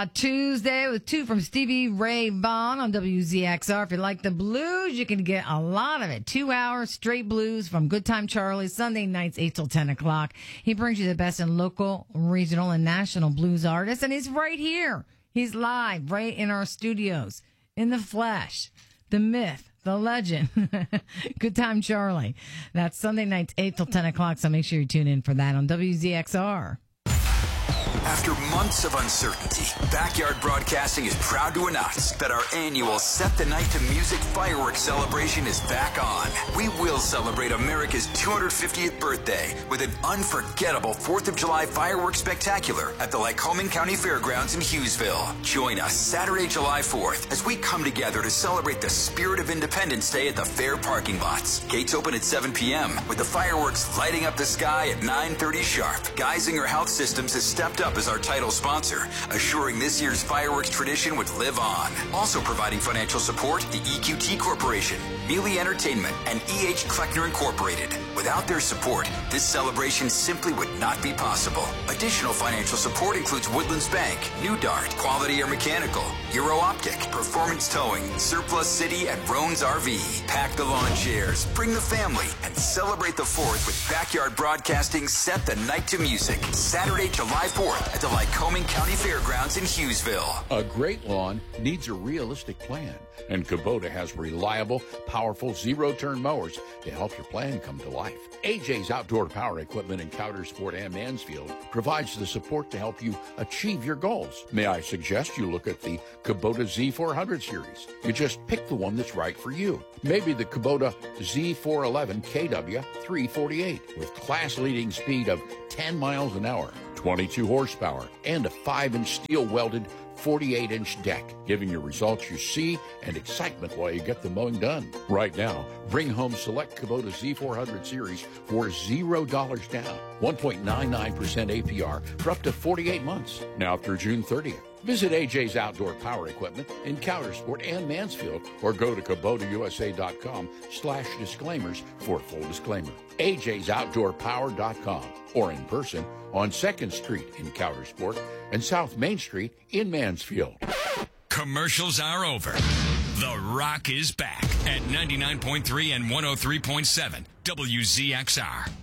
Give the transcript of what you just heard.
A Tuesday with 2 from Stevie Ray Vaughan on WZXR. If you like the blues, you can get a lot of it. 2 hours straight blues from Good Time Charlie, Sunday nights 8 till 10 o'clock. He brings you the best in local, regional, and national blues artists, and he's right here. He's live right in our studios, in the flesh, the myth, the legend. Good Time Charlie. That's Sunday nights 8 till 10 o'clock, so make sure you tune in for that on WZXR. After months of uncertainty, Backyard Broadcasting is proud to announce that our annual Set the Night to Music fireworks celebration is back on. We will celebrate America's 250th birthday with an unforgettable 4th of July fireworks spectacular at the Lycoming County Fairgrounds in Hughesville. Join us Saturday, July 4th as we come together to celebrate the spirit of Independence Day at the fair parking lots. Gates open at 7 p.m. with the fireworks lighting up the sky at 9:30 sharp. Geisinger Health Systems has stepped up as our title sponsor, assuring this year's fireworks tradition would live on. Also providing financial support, the EQT Corporation, Mealy Entertainment, and E.H. Kleckner Incorporated. Without their support, this celebration simply would not be possible. Additional financial support includes Woodlands Bank, New Dart, Quality Air Mechanical, Euro Optic, Performance Towing, Surplus City, and Roan's RV. Pack the lawn chairs, bring the family, and celebrate the 4th with Backyard Broadcasting Set the Night to Music. Saturday, July 4th at the Lycoming County Fairgrounds in Hughesville. A great lawn needs a realistic plan, and Kubota has reliable, powerful zero-turn mowers to help your plan come to life. AJ's Outdoor Power Equipment in Coudersport and Mansfield provides the support to help you achieve your goals. May I suggest you look at the Kubota Z400 series? You just pick the one that's right for you. Maybe the Kubota Z411 KW 348 with class-leading speed of 10 miles an hour, 22 horsepower, and a 5-inch steel-welded 48-inch deck, giving you results you see and excitement while you get the mowing done. Right now, bring home select Kubota Z400 series for $0 down, 1.99% APR for up to 48 months, now through June 30th. Visit AJ's Outdoor Power Equipment in Coudersport and Mansfield or go to KubotaUSA.com/disclaimers for a full disclaimer. AJ'sOutdoorPower.com or in person on 2nd Street in Coudersport and South Main Street in Mansfield. Commercials are over. The Rock is back at 99.3 and 103.7 WZXR.